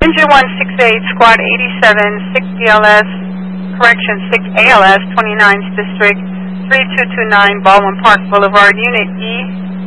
Engine 168, Squad 87, 6 BLS, correction, 6 ALS, 29th District, 3229, Baldwin Park Boulevard, Unit E,